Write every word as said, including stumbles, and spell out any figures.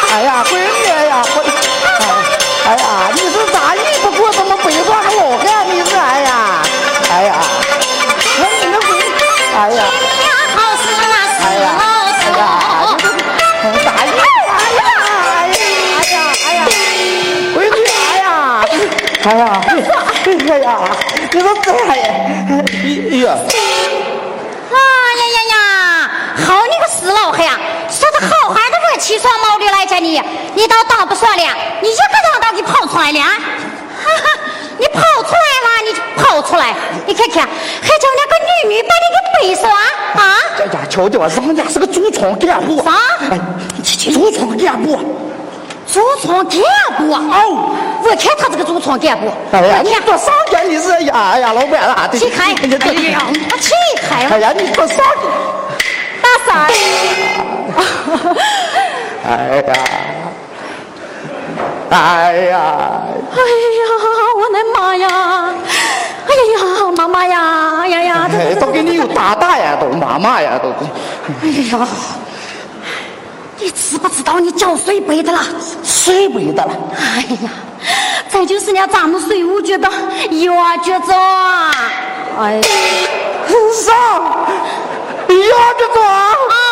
哎呀，闺女呀，我，哎呀，你是咋你不给我这么背光我干？你是哎呀，哎呀，我你那闺，哎呀， 好事那是哎呀，哎呀，咋你？哎呀，哎呀，哎呀，哎呀，闺女，哎呀，哎呀，哎呀，你说这还，哎呀。 哎呀呀呀！好你个死老汉呀！说的好好的我起双毛驴来着你，你倒当不算了，你一个让到给跑出来了，哈哈！你跑出来了，你就跑出来，你看看，还叫那个女女把你给背上啊！ 哎呀，瞧瞧，人家是个祖传干部啥？ 哎，祖传干部， 祖传干部哦！我看他这个祖传干部， 哎呀，你多少天你是呀？哎呀，老板啊， 起开！ 你哎呀，我起开了！ 哎呀，你多少？ 大三儿！ 哎呀，哎呀， 哎呀，我的妈呀！哎呀呀，妈妈呀！哎呀呀， 哎，都给你有大大呀，都妈妈呀，都。 哎呀，你知不知道你交水背的了？ 水背的了。 哎呀，再就是那咱们税务局的幼儿局长。哎， 啥？幼儿局长？ 啊！